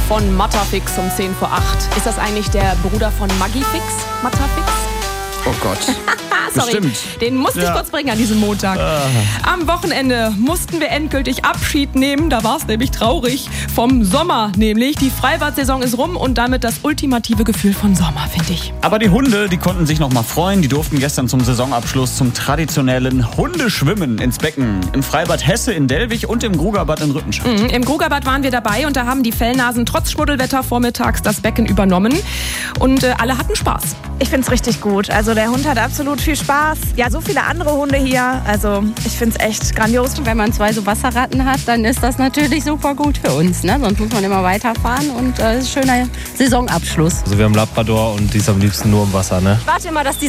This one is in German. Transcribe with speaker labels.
Speaker 1: von Matterfix um 7:50. Ist das eigentlich der Bruder von Magifix? Matterfix?
Speaker 2: Oh Gott.
Speaker 1: Sorry,
Speaker 2: Bestimmt.
Speaker 1: den musste ich kurz bringen an diesem Montag. Am Wochenende mussten wir endgültig Abschied nehmen. Da war es nämlich traurig. Vom Sommer nämlich. Die Freibad-Saison ist rum und damit das ultimative Gefühl von Sommer, finde ich.
Speaker 2: Aber die Hunde, die konnten sich noch mal freuen. Die durften gestern zum Saisonabschluss zum traditionellen Hundeschwimmen ins Becken. Im Freibad Hesse in Delwig und im Grugerbad in Rüttenscheid.
Speaker 1: Im Grugerbad waren wir dabei und da haben die Fellnasen trotz Schmuddelwetter vormittags das Becken übernommen. Und alle hatten Spaß.
Speaker 3: Ich finde es richtig gut. Also der Hund hat absolut viel Spaß. Ja, so viele andere Hunde hier. Also ich finde es echt grandios.
Speaker 4: Wenn man 2 so Wasserratten hat, dann ist das natürlich super gut für uns. Ne? Sonst muss man immer weiterfahren und ist ein schöner Saisonabschluss.
Speaker 5: Also wir haben Labrador und die ist am liebsten nur im Wasser. Ne?
Speaker 3: Ich warte immer, dass die